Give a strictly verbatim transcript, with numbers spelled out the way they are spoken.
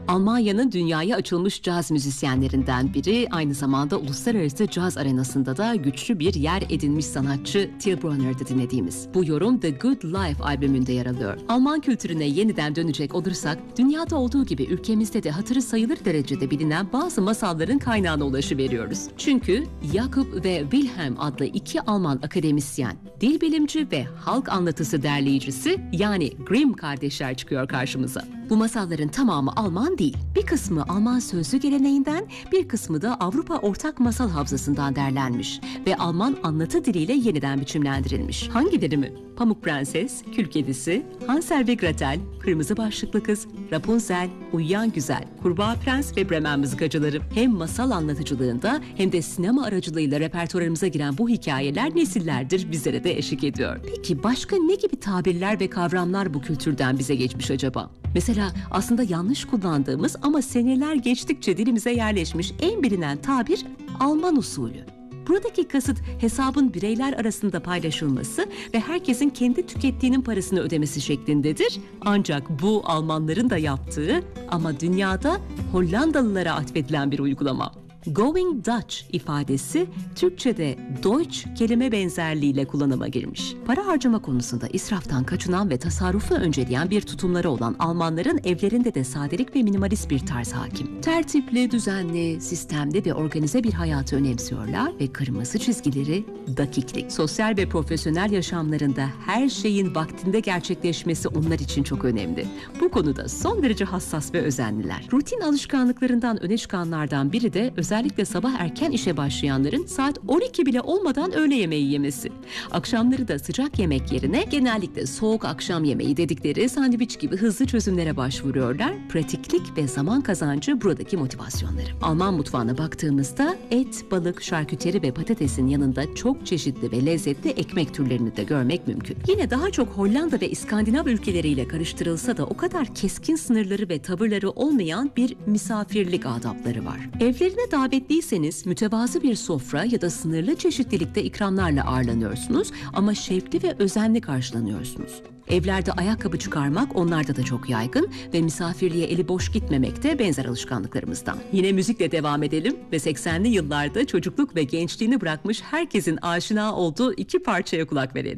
Almanya'nın dünyaya açılmış caz müzisyenlerinden biri, aynı zamanda uluslararası caz arenasında da güçlü bir yer edinmiş sanatçı Till Brönner'da dinlediğimiz. Bu yorum The Good Life albümünde yer alıyor. Alman kültürüne yeniden dönecek olursak, dünyada olduğu gibi ülkemizde de hatırı sayılır derecede bilinen bazı masalların kaynağına ulaşıveriyoruz. Çünkü Jakob ve Wilhelm adlı iki Alman akademisyen, dil bilimci ve halk anlatısı derleyicisi yani Grimm kardeşler çıkıyor karşımıza. Bu masalların tamamı Alman değil. Bir kısmı Alman sözlü geleneğinden, bir kısmı da Avrupa Ortak Masal Havzası'ndan derlenmiş ve Alman anlatı diliyle yeniden biçimlendirilmiş. Hangileri mi? Pamuk Prenses, Kül Kedisi, Hansel ve Gretel, Kırmızı Başlıklı Kız, Rapunzel, Uyuyan Güzel, Kurbağa Prens ve Bremen Mızıkacıları. Hem masal anlatıcılığında hem de sinema aracılığıyla repertuarımıza giren bu hikayeler nesillerdir bizlere de eşlik ediyor. Peki başka ne gibi tabirler ve kavramlar bu kültürden bize geçmiş acaba? Mesela aslında yanlış kullandığımız ama seneler geçtikçe dilimize yerleşmiş en bilinen tabir Alman usulü. Buradaki kasıt hesabın bireyler arasında paylaşılması ve herkesin kendi tükettiğinin parasını ödemesi şeklindedir. Ancak bu Almanların da yaptığı ama dünyada Hollandalılara atfedilen bir uygulama. Going Dutch ifadesi Türkçe'de Deutsch kelime benzerliğiyle kullanıma girmiş. Para harcama konusunda israftan kaçınan ve tasarrufu önceleyen bir tutumları olan Almanların evlerinde de sadelik ve minimalist bir tarz hakim. Tertipli, düzenli, sistemli ve organize bir hayatı önemsiyorlar ve kırmızı çizgileri dakiklik. Sosyal ve profesyonel yaşamlarında her şeyin vaktinde gerçekleşmesi onlar için çok önemli. Bu konuda son derece hassas ve özenliler. Rutin alışkanlıklarından öne çıkanlardan biri de özel Özellikle sabah erken işe başlayanların saat on iki bile olmadan öğle yemeği yemesi. Akşamları da sıcak yemek yerine genellikle soğuk akşam yemeği dedikleri sandviç gibi hızlı çözümlere başvuruyorlar. Pratiklik ve zaman kazancı buradaki motivasyonları. Alman mutfağına baktığımızda et, balık, şarküteri ve patatesin yanında çok çeşitli ve lezzetli ekmek türlerini de görmek mümkün. Yine daha çok Hollanda ve İskandinav ülkeleriyle karıştırılsa da o kadar keskin sınırları ve tavırları olmayan bir misafirlik adapları var. Evlerine davet Davetliyseniz mütevazı bir sofra ya da sınırlı çeşitlilikte ikramlarla ağırlanıyorsunuz ama şevkli ve özenli karşılanıyorsunuz. Evlerde ayakkabı çıkarmak onlarda da çok yaygın ve misafirliğe eli boş gitmemek de benzer alışkanlıklarımızdan. Yine müzikle devam edelim ve seksenli yıllarda çocukluk ve gençliğini bırakmış herkesin aşina olduğu iki parçaya kulak verelim.